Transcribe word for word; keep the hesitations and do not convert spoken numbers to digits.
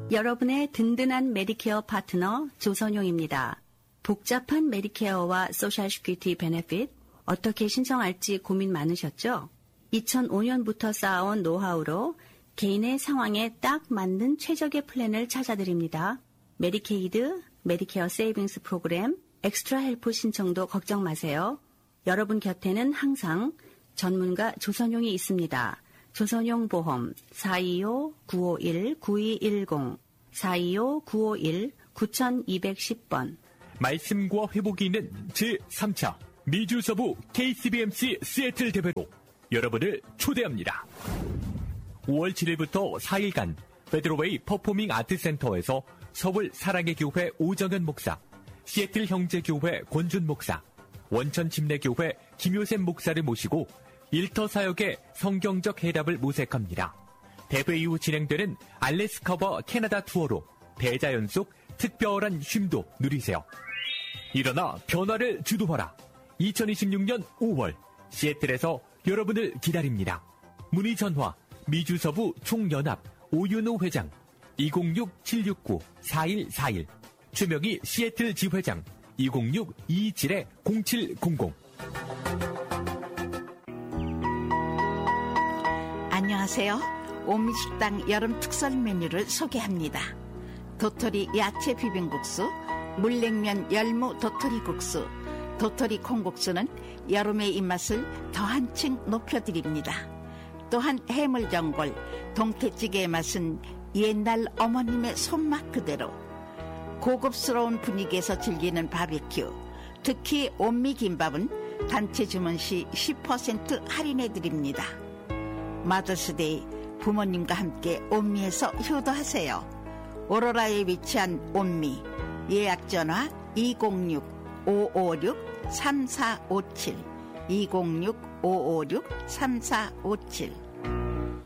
여러분의 든든한 메디케어 파트너 조선용입니다. 복잡한 메디케어와 소셜 시큐리티 베네핏 어떻게 신청할지 고민 많으셨죠? 이천오 년부터 쌓아온 노하우로 개인의 상황에 딱 맞는 최적의 플랜을 찾아드립니다. 메디케이드, 메디케어 세이빙스 프로그램, 엑스트라 헬프 신청도 걱정 마세요. 여러분 곁에는 항상 전문가 조선용이 있습니다. 조선용 보험 사이오 구오일 구이일공 사이오 구오일 구이이일 번 말씀과 회복이 있는 제삼 차 미주서부 케이씨비엠씨 시애틀 대회로 여러분을 초대합니다. 오월 칠일부터 사 일간 페드로웨이 퍼포밍 아트센터에서 서울 사랑의 교회 오정현 목사, 시애틀 형제교회 권준 목사, 원천 침례교회 김효샘 목사를 모시고 일터 사역의 성경적 해답을 모색합니다. 대회 이후 진행되는 알래스카와 캐나다 투어로 대자연속 특별한 쉼도 누리세요. 일어나 변화를 주도하라. 이천이십육 년 오월 시애틀에서 여러분을 기다립니다. 문의 전화 미주서부 총연합 오윤호 회장 이공육 칠육구 사일사일 최명희 시애틀 지회장 이공육 이이칠 공칠공공. 안녕하세요. 오미식당 여름 특설 메뉴를 소개합니다. 도토리 야채 비빔국수, 물냉면 열무 도토리 국수, 도토리 콩국수는 여름의 입맛을 더 한층 높여드립니다. 또한 해물전골, 동태찌개의 맛은 옛날 어머님의 손맛 그대로. 고급스러운 분위기에서 즐기는 바비큐, 특히 온미김밥은 단체 주문 시 십 퍼센트 할인해드립니다. 마더스데이 부모님과 함께 온미에서 효도하세요. 오로라에 위치한 온미 예약전화 이공육 오오육 삼사오칠 이공육 오오육 삼사오칠